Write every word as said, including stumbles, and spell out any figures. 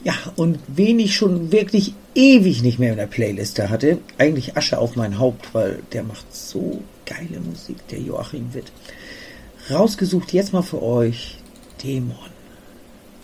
Ja, und wen ich schon wirklich ewig nicht mehr in der Playliste hatte, eigentlich Asche auf mein Haupt, weil der macht so geile Musik, der Joachim Witt. Rausgesucht jetzt mal für euch Dämon.